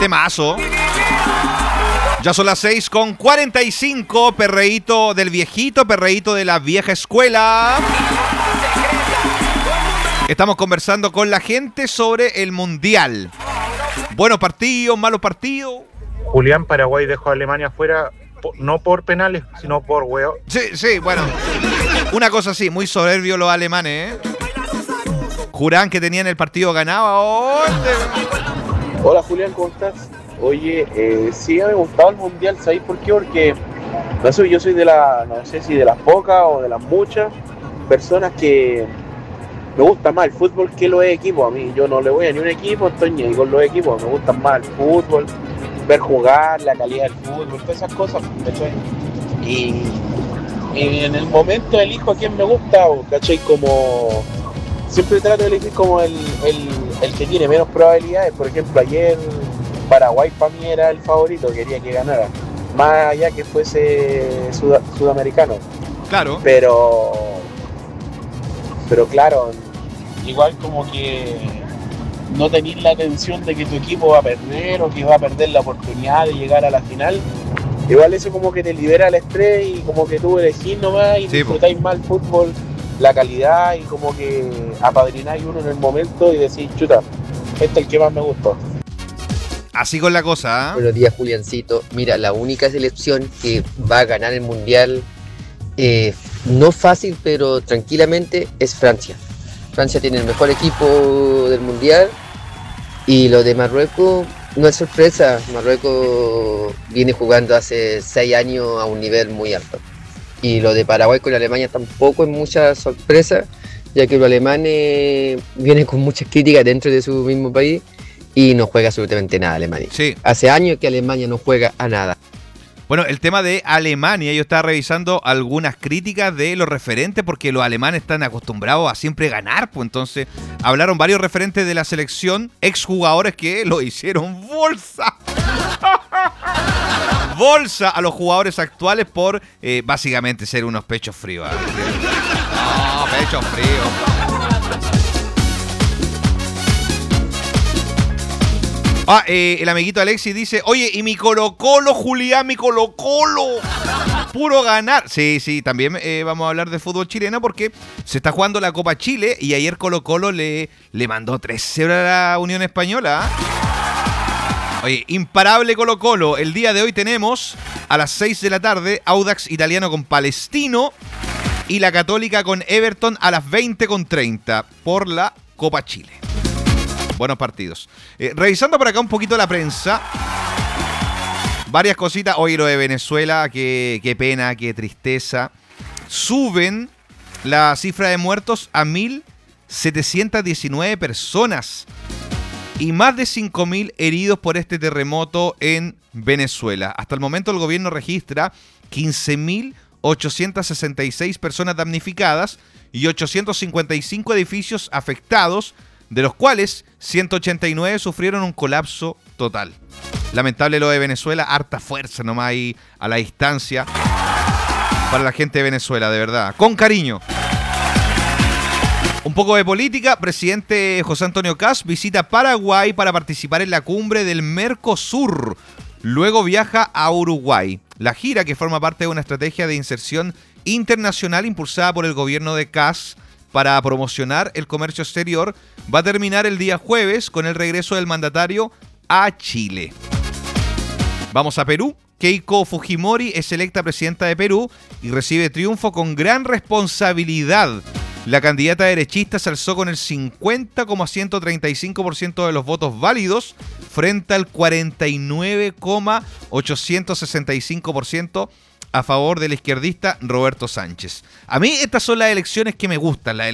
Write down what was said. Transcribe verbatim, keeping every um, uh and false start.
Temazo. Ya son las seis con cuarenta y cinco, perreíto del viejito, perreíto de la vieja escuela. Estamos conversando con la gente sobre el Mundial. Buenos partidos, malos partidos. Julián, Paraguay dejó a Alemania afuera, no por penales, sino por huevo. Sí, sí, bueno. Una cosa así, muy soberbio los alemanes, ¿eh? Juraban que tenían el partido ganado. ¡Oh! Hola Julián, ¿cómo estás? Oye, eh, sí me gustaba el Mundial, ¿sabéis por qué? Porque no sé, yo soy de la, no sé si de las pocas o de las muchas personas que me gusta más el fútbol que los equipos. A mí yo no le voy a ni un equipo, estoy ni ahí con los equipos, me gusta más el fútbol, ver jugar, la calidad del fútbol, todas esas cosas, ¿cachai? Y, y en el momento elijo a quién me gusta, ¿cachai? Como siempre trato de elegir como el, el, el que tiene menos probabilidades. Por ejemplo, ayer Paraguay para mí era el favorito, quería que ganara, más allá que fuese sud- sudamericano. Claro. Pero, pero claro, igual como que no tenés la tensión de que tu equipo va a perder o que va a perder la oportunidad de llegar a la final. Igual eso como que te libera el estrés y como que tú elegís nomás y sí, disfrutáis más el fútbol, la calidad y como que apadrináis uno en el momento y decís, chuta, este es el que más me gustó. Así con la cosa, ¿eh? Buenos días, Juliancito. Mira, la única selección que va a ganar el Mundial, eh, no fácil, pero tranquilamente, es Francia. Francia tiene el mejor equipo del Mundial y lo de Marruecos no es sorpresa. Marruecos viene jugando hace seis años a un nivel muy alto. Y lo de Paraguay con Alemania tampoco es mucha sorpresa, ya que los alemanes vienen con muchas críticas dentro de su mismo país y no juega absolutamente nada Alemania. Sí. Hace años que Alemania no juega a nada. Bueno, el tema de Alemania, yo estaba revisando algunas críticas de los referentes porque los alemanes están acostumbrados a siempre ganar, pues entonces hablaron varios referentes de la selección, exjugadores que lo hicieron bolsa. Bolsa a los jugadores actuales por eh, básicamente ser unos pechos fríos. ¿eh? No, pechos fríos. Ah, eh, el amiguito Alexis dice, oye, y mi Colo Colo, Julián, mi Colo Colo, puro ganar. Sí, sí, también eh, vamos a hablar de fútbol chileno porque se está jugando la Copa Chile y ayer Colo Colo le, le mandó tres cero a la Unión Española. Oye, imparable Colo Colo. El día de hoy tenemos a las seis de la tarde Audax Italiano con Palestino y la Católica con Everton a las veinte con treinta por la Copa Chile. Buenos partidos. Eh, revisando por acá un poquito la prensa. Varias cositas. Hoy lo de Venezuela, qué, qué pena, qué tristeza. Suben la cifra de muertos a mil setecientas diecinueve personas. Y más de cinco mil heridos por este terremoto en Venezuela. Hasta el momento el gobierno registra quince mil ochocientas sesenta y seis personas damnificadas y ochocientos cincuenta y cinco edificios afectados, de los cuales ciento ochenta y nueve sufrieron un colapso total. Lamentable lo de Venezuela, harta fuerza nomás ahí a la distancia para la gente de Venezuela, de verdad. Con cariño. Un poco de política. Presidente José Antonio Kast visita Paraguay para participar en la cumbre del Mercosur. Luego viaja a Uruguay. La gira, que forma parte de una estrategia de inserción internacional impulsada por el gobierno de Kast para promocionar el comercio exterior, va a terminar el día jueves con el regreso del mandatario a Chile. Vamos a Perú. Keiko Fujimori es electa presidenta de Perú y recibe triunfo con gran responsabilidad. La candidata derechista se alzó con el cincuenta coma ciento treinta y cinco por ciento de los votos válidos frente al cuarenta y nueve coma ochocientos sesenta y cinco por ciento a favor del izquierdista Roberto Sánchez. A mí estas son las elecciones que me gustan, las